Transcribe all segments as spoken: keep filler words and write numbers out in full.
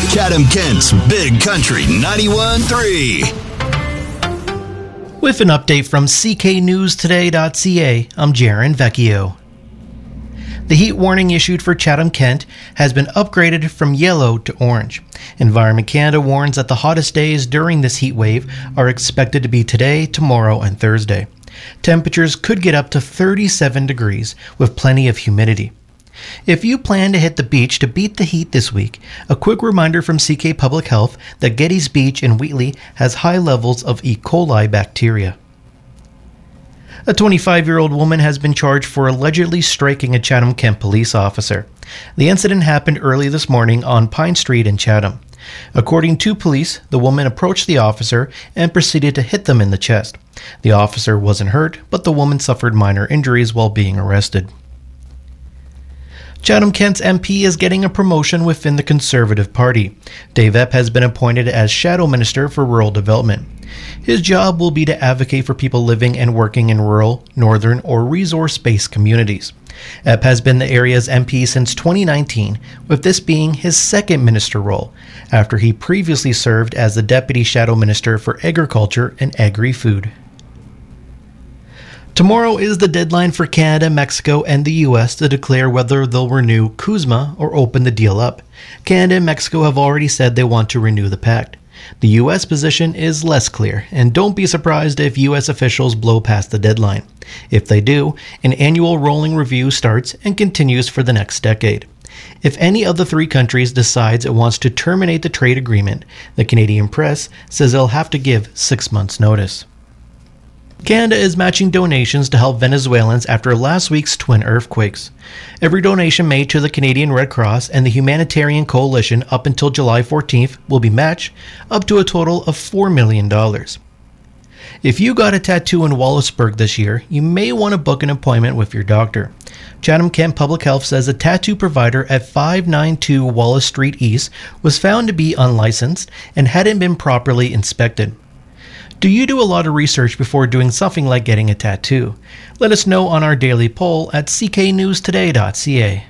Chatham-Kent's Big Country ninety-one point three. With an update from C K News Today dot C A, I'm Jaron Vecchio. The heat warning issued for Chatham-Kent has been upgraded from yellow to orange. Environment Canada warns that the hottest days during this heat wave are expected to be today, tomorrow, and Thursday. Temperatures could get up to thirty-seven degrees with plenty of humidity. If you plan to hit the beach to beat the heat this week, a quick reminder from C K Public Health that Getty's Beach in Wheatley has high levels of E. coli bacteria. A twenty-five-year-old woman has been charged for allegedly striking a Chatham-Kent police officer. The incident happened early this morning on Pine Street in Chatham. According to police, the woman approached the officer and proceeded to hit them in the chest. The officer wasn't hurt, but the woman suffered minor injuries while being arrested. Chatham-Kent's M P is getting a promotion within the Conservative Party. Dave Epp has been appointed as Shadow Minister for Rural Development. His job will be to advocate for people living and working in rural, northern, or resource-based communities. Epp has been the area's M P since twenty nineteen, with this being his second minister role, after he previously served as the Deputy Shadow Minister for Agriculture and Agri-Food. Tomorrow is the deadline for Canada, Mexico, and the U S to declare whether they'll renew CUSMA or open the deal up. Canada and Mexico have already said they want to renew the pact. The U S position is less clear, and don't be surprised if U S officials blow past the deadline. If they do, an annual rolling review starts and continues for the next decade. If any of the three countries decides it wants to terminate the trade agreement, the Canadian press says they'll have to give six months' notice. Canada is matching donations to help Venezuelans after last week's twin earthquakes. Every donation made to the Canadian Red Cross and the Humanitarian Coalition up until July fourteenth will be matched up to a total of four million dollars. If you got a tattoo in Wallaceburg this year, you may want to book an appointment with your doctor. Chatham-Kent Public Health says a tattoo provider at five ninety-two Wallace Street East was found to be unlicensed and hadn't been properly inspected. Do you do a lot of research before doing something like getting a tattoo? Let us know on our daily poll at C K News Today dot C A.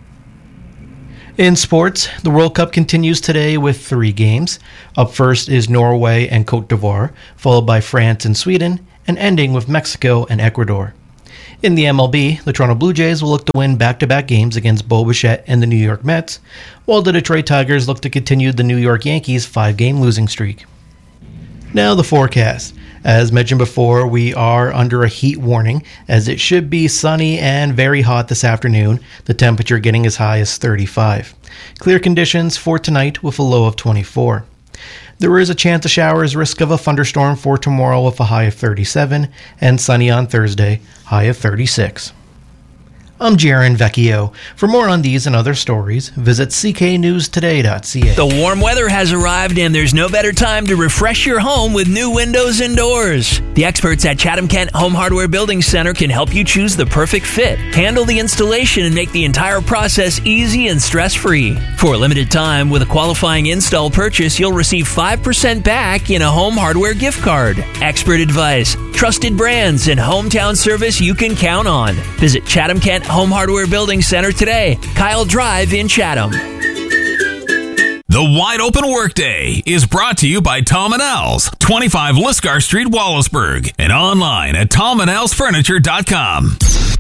In sports, the World Cup continues today with three games. Up first is Norway and Cote d'Ivoire, followed by France and Sweden, and ending with Mexico and Ecuador. In the M L B, the Toronto Blue Jays will look to win back-to-back games against Bo Bichette and the New York Mets, while the Detroit Tigers look to continue the New York Yankees' five-game losing streak. Now the forecast. As mentioned before, we are under a heat warning, as it should be sunny and very hot this afternoon, the temperature getting as high as thirty-five. Clear conditions for tonight with a low of twenty-four. There is a chance of showers, risk of a thunderstorm for tomorrow with a high of thirty-seven, and sunny on Thursday, high of thirty-six. I'm Jaron Vecchio. For more on these and other stories, visit C K News Today dot C A. The warm weather has arrived, and there's no better time to refresh your home with new windows and doors. The experts at Chatham-Kent Home Hardware Building Center can help you choose the perfect fit, handle the installation, and make the entire process easy and stress-free. For a limited time, with a qualifying install purchase, you'll receive five percent back in a home hardware gift card. Expert advice, trusted brands, and hometown service you can count on. Visit Chatham-Kent Home Hardware Building Center today, Kyle Drive in Chatham. The Wide Open Workday is brought to you by Tom and Al's, twenty-five Lisgar Street, Wallaceburg, and online at tom and als furniture dot com.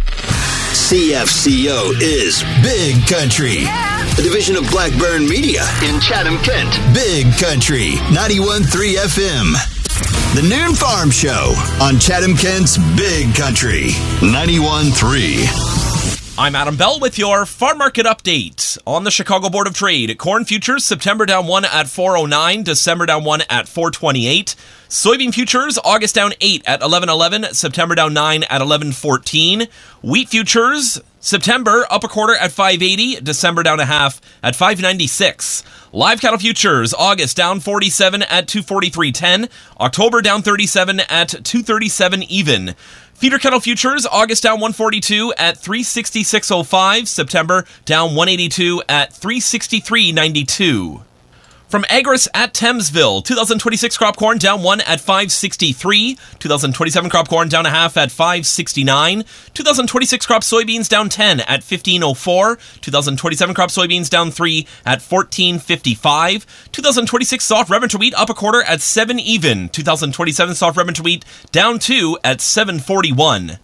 C F C O is Big Country, a division of Blackburn Media in Chatham-Kent. Big Country, ninety-one point three F M. The Noon Farm Show on Chatham-Kent's Big Country, ninety-one point three. I'm Adam Bell with your farm market update. On the Chicago Board of Trade, corn futures September down one at four oh nine, December down one at four twenty-eight. Soybean futures August down eight at eleven eleven, September down nine at eleven fourteen. Wheat futures September up a quarter at five eighty, December down a half at five ninety-six. Live cattle futures August down forty-seven at two forty-three ten, October down thirty-seven at two thirty-seven even. Feeder cattle futures August down one forty-two at three sixty-six oh five, September down one eighty-two at three sixty-three ninety-two. From Agris at Thamesville, twenty twenty-six crop corn down one at five sixty-three. twenty twenty-seven crop corn down a half at five sixty-nine. twenty twenty-six crop soybeans down ten at fifteen oh four. twenty twenty-seven crop soybeans down three at fourteen fifty-five. twenty twenty-six soft red winter wheat up a quarter at seven even. twenty twenty-seven soft red winter wheat down two at seven forty-one.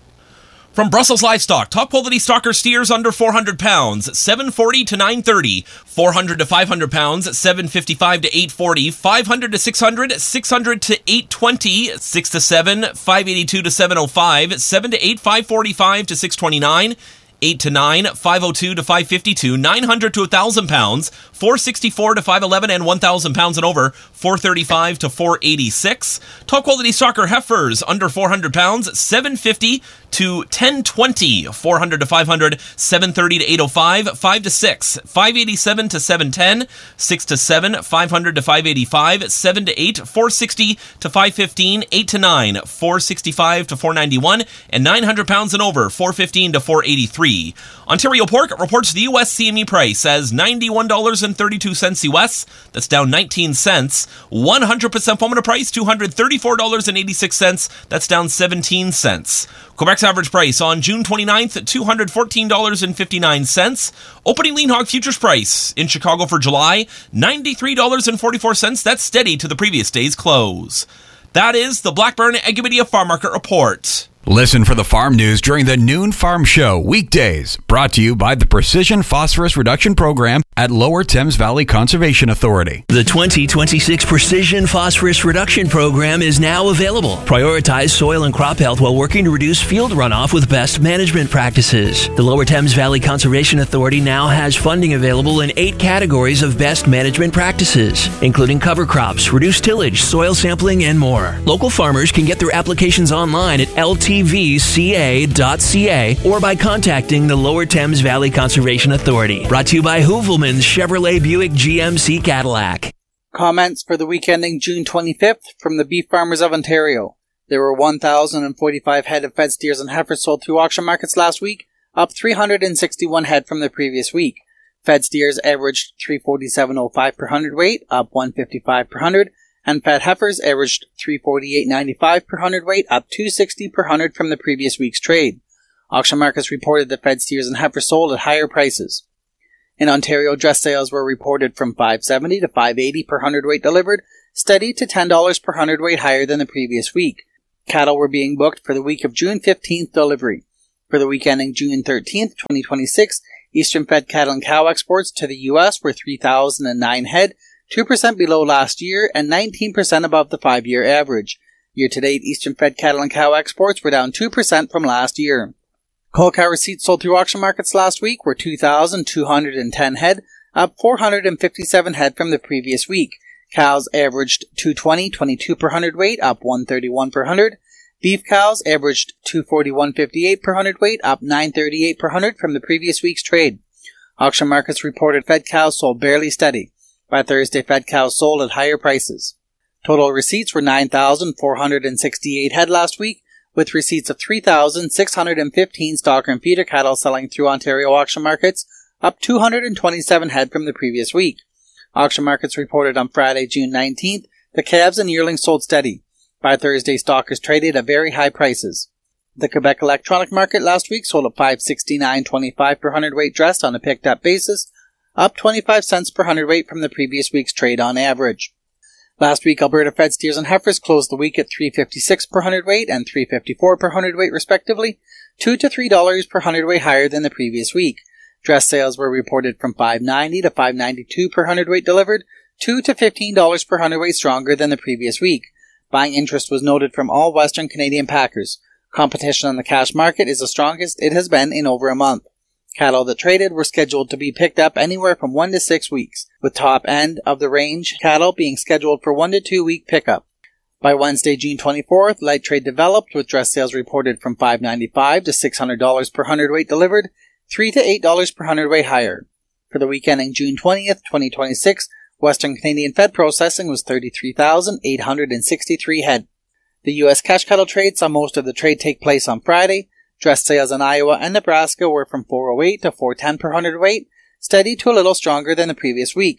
From Brussels Livestock, top quality stocker steers under four hundred pounds, seven forty to nine thirty. four hundred to five hundred pounds, seven fifty-five to eight forty. five hundred to six hundred, six hundred to eight twenty. six to seven, five eighty-two to seven oh five. seven to eight, five forty-five to six twenty-nine. eight to nine, five oh two to five fifty-two. nine hundred to one thousand pounds, four sixty-four to five eleven, and one thousand pounds and over, four thirty-five to four eighty-six. Top quality stocker heifers under four hundred pounds, seven fifty to ten twenty. four hundred to five hundred, seven thirty to eight oh five. five to six, five eighty-seven to seven ten. six to seven, five hundred to five eighty-five. seven to eight, four sixty to five fifteen. eight to nine, four sixty-five to four ninety-one. And nine hundred pounds and over, four fifteen to four eighty-three. Ontario Pork reports the U S C M E price as ninety-one dollars and thirty-two cents U S. That's down nineteen cents. one hundred percent formula price, two hundred thirty-four dollars and eighty-six cents. That's down seventeen cents. Quebec's average price on June twenty-ninth, two hundred fourteen dollars and fifty-nine cents. Opening lean hog futures price in Chicago for July, ninety-three dollars and forty-four cents. That's steady to the previous day's close. That is the Blackburn Agrimedia Farm Market Report. Listen for the farm news during the Noon Farm Show weekdays, brought to you by the Precision Phosphorus Reduction Program at Lower Thames Valley Conservation Authority. The twenty twenty-six Precision Phosphorus Reduction Program is now available. Prioritize soil and crop health while working to reduce field runoff with best management practices. The Lower Thames Valley Conservation Authority now has funding available in eight categories of best management practices, including cover crops, reduced tillage, soil sampling, and more. Local farmers can get their applications online at L T V C A dot C A or by contacting the Lower Thames Valley Conservation Authority. Brought to you by Hoovelman's Chevrolet Buick G M C Cadillac. Comments for the week ending June twenty-fifth from the Beef Farmers of Ontario. There were one thousand forty-five head of fed steers and heifers sold through auction markets last week, up three hundred sixty-one head from the previous week. Fed steers averaged three forty-seven oh five per hundredweight, up one fifty-five per hundred, and fed heifers averaged three forty-eight ninety-five per hundredweight, up two sixty per hundred from the previous week's trade. Auction markets reported that fed steers and heifers sold at higher prices. In Ontario, dress sales were reported from five seventy to five eighty per hundredweight delivered, steady to ten dollars per hundredweight higher than the previous week. Cattle were being booked for the week of June fifteenth delivery. For the week ending June thirteenth, twenty twenty-six, Eastern fed cattle and cow exports to the U S were three thousand nine head, two percent below last year and nineteen percent above the five-year average. Year-to-date, Eastern fed cattle and cow exports were down two percent from last year. Cull cow receipts sold through auction markets last week were two thousand two hundred ten head, up four hundred fifty-seven head from the previous week. Cows averaged two twenty twenty-two per hundredweight, up one thirty-one per hundred. Beef cows averaged two forty-one fifty-eight per hundredweight, up nine thirty-eight per hundred from the previous week's trade. Auction markets reported fed cows sold barely steady. By Thursday, fed cows sold at higher prices. Total receipts were nine thousand four hundred sixty-eight head last week, with receipts of three thousand six hundred fifteen stocker and feeder cattle selling through Ontario auction markets, up two hundred twenty-seven head from the previous week. Auction markets reported on Friday, June nineteenth, the calves and yearlings sold steady. By Thursday, stockers traded at very high prices. The Quebec electronic market last week sold at five sixty-nine twenty-five per hundredweight dressed on a picked-up basis, up twenty-five cents per hundredweight from the previous week's trade on average. Last week, Alberta fed steers and heifers closed the week at three fifty-six per hundredweight and three fifty-four per hundredweight respectively, two to three dollars per hundredweight higher than the previous week. Dress sales were reported from five ninety to five ninety-two per hundredweight delivered, two to fifteen dollars per hundredweight stronger than the previous week. Buying interest was noted from all Western Canadian packers. Competition on the cash market is the strongest it has been in over a month. Cattle that traded were scheduled to be picked up anywhere from one to six weeks, with top end of the range cattle being scheduled for one to two week pickup. By Wednesday, June twenty-fourth, light trade developed, with dress sales reported from five ninety-five to six hundred dollars per hundredweight delivered, three to eight dollars per hundredweight higher. For the week ending June twentieth, twenty twenty-six, Western Canadian fed processing was thirty-three thousand eight hundred sixty-three head. The U S cash cattle trade saw most of the trade take place on Friday. Dress sales in Iowa and Nebraska were from four oh eight to four ten per hundredweight, steady to a little stronger than the previous week.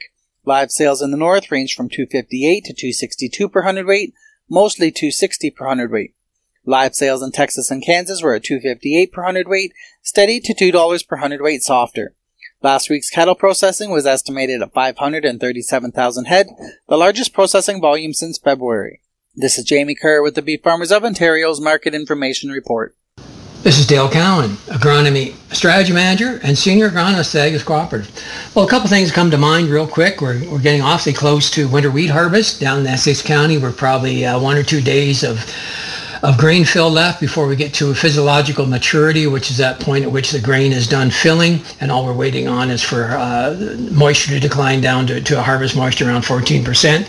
Live sales in the north range from two fifty-eight to two sixty-two per hundredweight, mostly two sixty per hundredweight. Live sales in Texas and Kansas were at two fifty-eight per hundredweight, steady to two dollars per hundredweight softer. Last week's cattle processing was estimated at five hundred thirty-seven thousand head, the largest processing volume since February. This is Jamie Kerr with the Beef Farmers of Ontario's Market Information Report. This is Dale Cowan, Agronomy Strategy Manager and Senior Agronomist at Agus Cooperative. Well, a couple things come to mind real quick. We're, we're getting awfully close to winter wheat harvest. Down in Essex County, we're probably uh, one or two days of of grain fill left before we get to physiological maturity, which is that point at which the grain is done filling, and all we're waiting on is for uh, moisture to decline down to, to a harvest moisture around fourteen percent.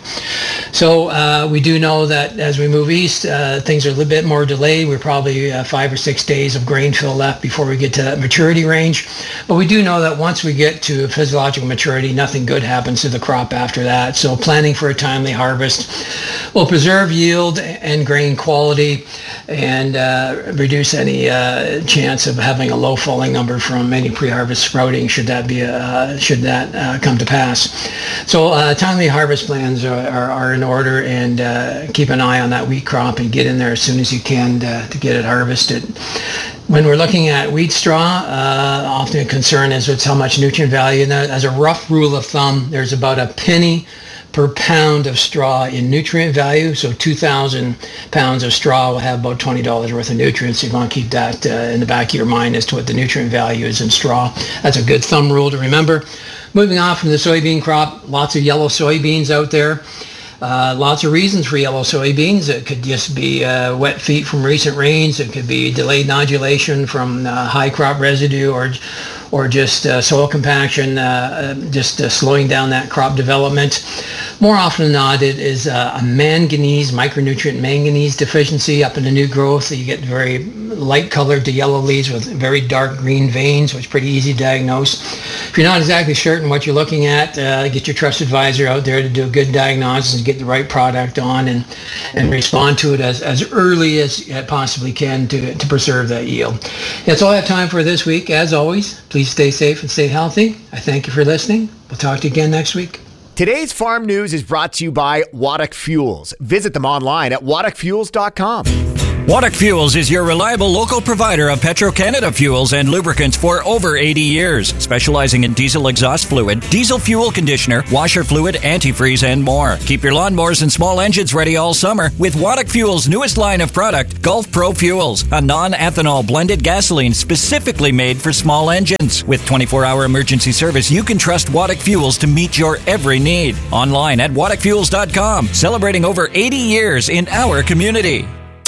So uh, we do know that as we move east, uh, things are a little bit more delayed. We're probably uh, five or six days of grain fill left before we get to that maturity range. But we do know that once we get to physiological maturity, nothing good happens to the crop after that. So planning for a timely harvest will preserve yield and grain quality and uh, reduce any uh, chance of having a low falling number from any pre-harvest sprouting should that be uh, should that uh, come to pass. So uh, timely harvest plans are, are, are in order, and uh, keep an eye on that wheat crop and get in there as soon as you can to, to get it harvested. When we're looking at wheat straw, uh, often a concern is it's how much nutrient value. And as a rough rule of thumb, there's about a penny per pound of straw in nutrient value. So two thousand pounds of straw will have about twenty dollars worth of nutrients. So you want to keep that uh, in the back of your mind as to what the nutrient value is in straw. That's a good thumb rule to remember. Moving on from the soybean crop, lots of yellow soybeans out there. Uh, lots of reasons for yellow soybeans. It could just be uh, wet feet from recent rains. It could be delayed nodulation from uh, high crop residue, or or just uh, soil compaction, uh, just uh, slowing down that crop development. More often than not, it is uh, a manganese, micronutrient manganese deficiency up in the new growth. You get very light colored to yellow leaves with very dark green veins, which is pretty easy to diagnose. If you're not exactly certain what you're looking at, uh, get your trust advisor out there to do a good diagnosis and get the right product on and, and respond to it as, as early as it possibly can to, to preserve that yield. That's all I have time for this week. As always, please stay safe and stay healthy. I thank you for listening. We'll talk to you again next week. Today's farm news is brought to you by Waddock Fuels. Visit them online at waddock fuels dot com. Waddock Fuels is your reliable local provider of Petro-Canada fuels and lubricants for over eighty years, specializing in diesel exhaust fluid, diesel fuel conditioner, washer fluid, antifreeze, and more. Keep your lawnmowers and small engines ready all summer with Waddock Fuels' newest line of product, Gulf Pro Fuels, a non-ethanol blended gasoline specifically made for small engines. With twenty-four hour emergency service, you can trust Waddock Fuels to meet your every need. Online at waddock fuels dot com, celebrating over eighty years in our community.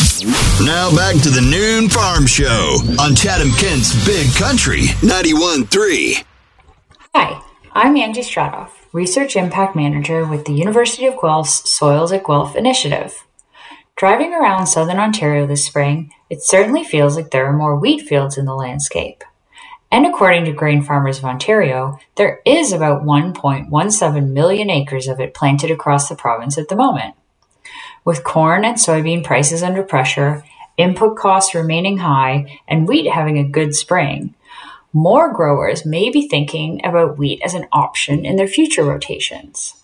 Now back to the Noon Farm Show on Chatham-Kent's Big Country ninety-one point three. Hi, I'm Angie Stradoff, Research Impact Manager with the University of Guelph's Soils at Guelph initiative. Driving around southern Ontario this spring, it certainly feels like there are more wheat fields in the landscape. And according to Grain Farmers of Ontario, there is about one point one seven million acres of it planted across the province at the moment. With corn and soybean prices under pressure, input costs remaining high, and wheat having a good spring, more growers may be thinking about wheat as an option in their future rotations.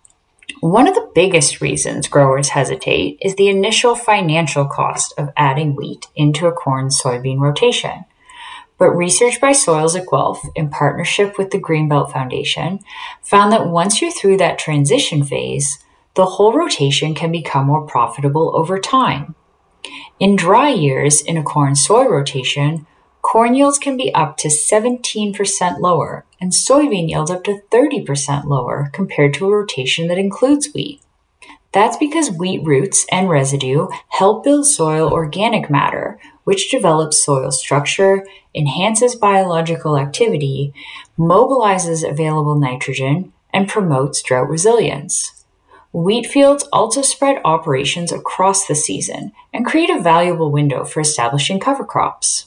One of the biggest reasons growers hesitate is the initial financial cost of adding wheat into a corn-soybean rotation. But research by Soils at Guelph, in partnership with the Greenbelt Foundation, found that once you're through that transition phase, the whole rotation can become more profitable over time. In dry years in a corn-soy rotation, corn yields can be up to seventeen percent lower and soybean yields up to thirty percent lower compared to a rotation that includes wheat. That's because wheat roots and residue help build soil organic matter, which develops soil structure, enhances biological activity, mobilizes available nitrogen, and promotes drought resilience. Wheat fields also spread operations across the season and create a valuable window for establishing cover crops.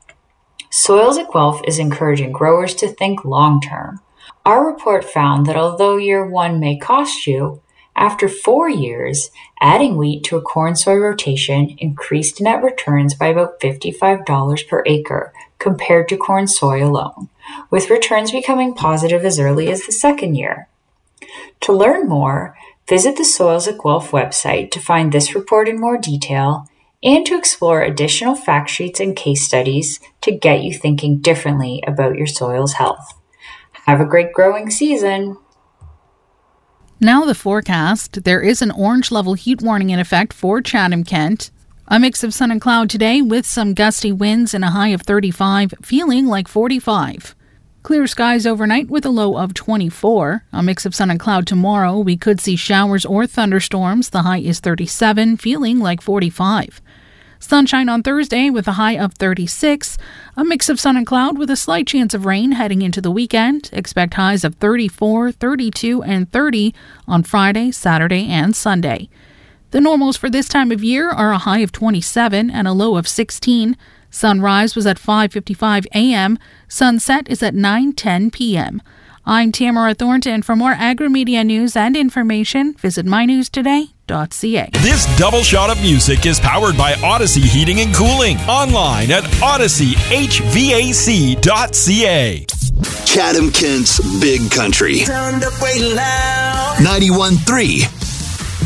Soils at Guelph is encouraging growers to think long-term. Our report found that although year one may cost you, after four years, adding wheat to a corn-soy rotation increased net returns by about fifty-five dollars per acre compared to corn-soy alone, with returns becoming positive as early as the second year. To learn more, visit the Soils at Guelph website to find this report in more detail and to explore additional fact sheets and case studies to get you thinking differently about your soil's health. Have a great growing season! Now the forecast. There is an orange level heat warning in effect for Chatham-Kent. A mix of sun and cloud today with some gusty winds and a high of thirty-five, feeling like forty-five. Clear skies overnight with a low of twenty-four. A mix of sun and cloud tomorrow. We could see showers or thunderstorms. The high is thirty-seven, feeling like forty-five. Sunshine on Thursday with a high of thirty-six. A mix of sun and cloud with a slight chance of rain heading into the weekend. Expect highs of thirty-four, thirty-two, and thirty on Friday, Saturday, and Sunday. The normals for this time of year are a high of twenty-seven and a low of sixteen. Sunrise was at five fifty-five a.m. Sunset is at nine ten p.m. I'm Tamara Thornton. For more agri-media news and information, visit my news today dot c a. This double shot of music is powered by Odyssey Heating and Cooling. Online at odyssey h v a c dot c a. Chatham-Kent's Big Country. ninety-one point three